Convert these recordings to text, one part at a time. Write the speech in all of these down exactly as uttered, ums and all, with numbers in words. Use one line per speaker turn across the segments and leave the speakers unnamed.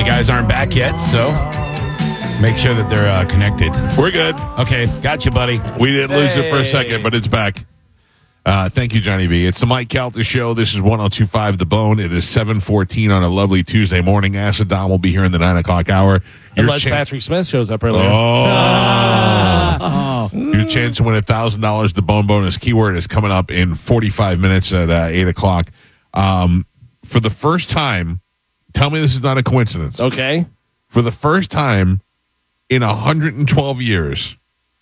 The guys aren't back yet, so make sure that they're uh, connected.
We're good.
Okay, got you, buddy.
We didn't lose it for a second, but it's back. Uh, thank you, Johnny B. It's the Mike Calta Show. This is one oh two point five The Bone. It is seven fourteen on a lovely Tuesday morning. Acid Dom will be here in the nine o'clock hour. Your
Unless
chan-
Patrick Smith shows up earlier.
Oh. Your chance to win one thousand dollars. The Bone Bonus keyword is coming up in forty-five minutes at uh, eight o'clock. Um, for the first time, tell me this is not a coincidence.
Okay.
For the first time in one hundred twelve years,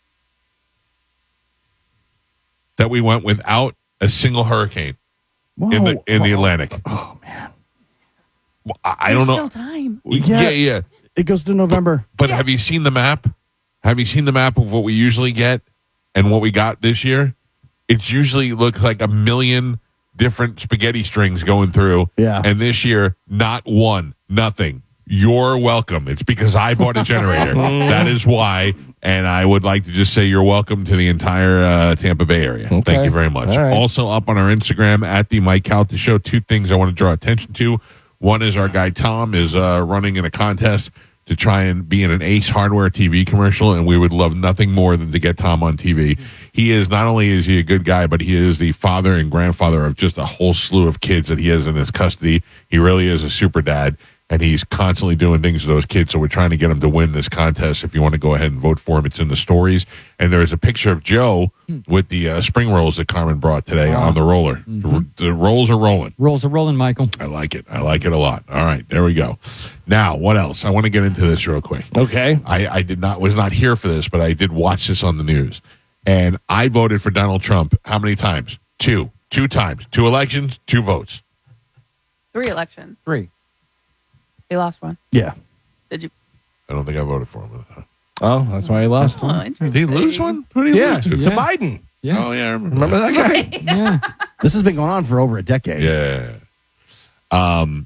that we went without a single hurricane
Whoa.
in the in the Atlantic.
Oh, man.
Well, I, I don't
There's
know.
still time.
Yeah, yeah.
It goes to November.
But have you seen the map? Have you seen the map of what we usually get and what we got this year? It's usually looks like a million different spaghetti strings going through.
Yeah.
And this year, not one, nothing. You're welcome. It's because I bought a generator. That is why. And I would like to just say you're welcome to the entire uh, Tampa Bay area.
Okay.
Thank you very much.
All right.
Also up on our Instagram at the Mike Calta Show, two things I want to draw attention to. One is our guy Tom is uh, running in a contest to try and be in an Ace Hardware T V commercial, and we would love nothing more than to get Tom on T V. He is, not only is he a good guy, but he is the father and grandfather of just a whole slew of kids that he has in his custody. He really is a super dad. And he's constantly doing things with those kids, so we're trying to get him to win this contest. If you want to go ahead and vote for him, it's in the stories. And there's a picture of Joe with the uh, spring rolls that Carmen brought today on the roller.
Mm-hmm.
The, the rolls are rolling.
Rolls are rolling, Michael.
I like it. I like it a lot. All right, there we go. Now, what else? I want to get into this real quick.
Okay.
I, I did not was not here for this, but I did watch this on the news. And I voted for Donald Trump how many times? Two. Two times. Two elections, two votes.
Three elections.
Three.
He lost one.
Yeah.
Did you?
I don't think I voted for him.
Oh, that's why he lost.
Oh,
Did
interesting.
he lose one? Who did he
Yeah,
lose to?
to
Yeah.
Biden.
Yeah.
Oh, yeah, I remember.
Remember that guy?
Yeah.
This has been going on for over a decade.
Yeah. Um,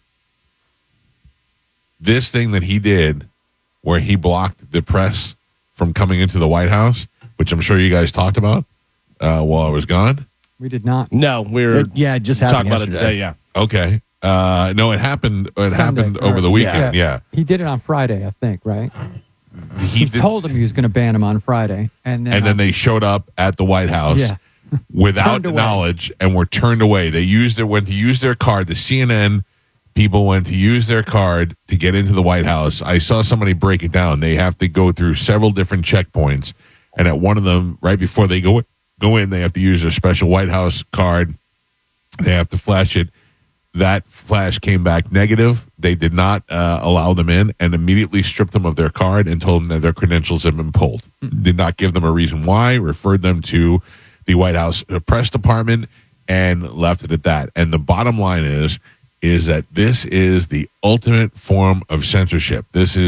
this thing that he did where he blocked the press from coming into the White House, which I'm sure you guys talked about uh, while I was gone.
We did not.
No, we were
It- yeah, it just happened
talking about it
yesterday.
today. Yeah.
Okay. Uh, no, it happened. It
Sunday,
happened over
or-
the weekend. Yeah.
He did it on Friday, I think, right?
He
He
did,
told him he was going to ban him on Friday. And then,
and then
on-
they showed up at the White House
Yeah.
without
Turned away.
knowledge and were turned away. They used their went to use their card. The C N N people went to use their card to get into the White House. I saw somebody break it down. They have to go through several different checkpoints, and at one of them, right before they go go in, they have to use their special White House card. They have to flash it. That flash came back negative. They did not uh, allow them in and immediately stripped them of their card and told them that their credentials had been pulled. Did not give them a reason why, referred them to the White House press department, and left it at that. And the bottom line is, is that this is the ultimate form of censorship. This is